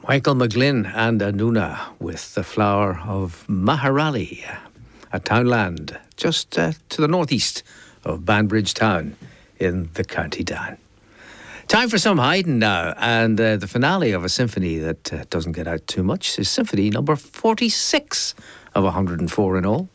Michael McGlynn and Anuna with The Flower of Maharali at Townland, just to the northeast of Banbridge Town in the County Down. Time for some Haydn now, and the finale of a symphony that doesn't get out too much is Symphony number 46 of 104 in all.